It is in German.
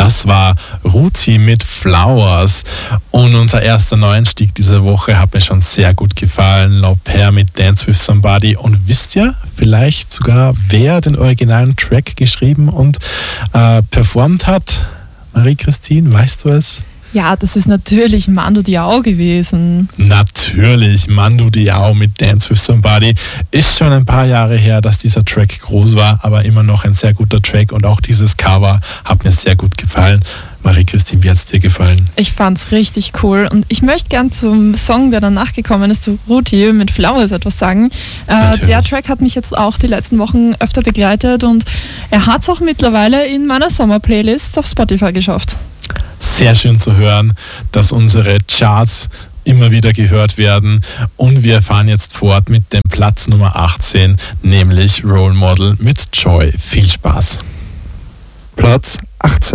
Das war Ruti mit Flowers. Und unser erster Neueinstieg diese Woche hat mir schon sehr gut gefallen. L'Au-Pair mit Dance with Somebody. Und wisst ihr vielleicht sogar, wer den originalen Track geschrieben und performt hat? Marie-Christine, weißt du es? Ja, das ist natürlich Mando Diao gewesen. Natürlich, Mando Diao mit Dance with Somebody. Ist schon ein paar Jahre her, dass dieser Track groß war, aber immer noch ein sehr guter Track und auch dieses Cover hat mir sehr gut gefallen. Marie-Christine, wie hat es dir gefallen? Ich fand's richtig cool und ich möchte gern zum Song, der danach gekommen ist, zu Ruti mit Flowers etwas sagen. Der Track hat mich jetzt auch die letzten Wochen öfter begleitet und er hat es auch mittlerweile in meiner Sommer-Playlist auf Spotify geschafft. Sehr schön zu hören, dass unsere Charts immer wieder gehört werden. Und wir fahren jetzt fort mit dem Platz Nummer 18, nämlich Role Model mit Joy. Viel Spaß. Platz 18.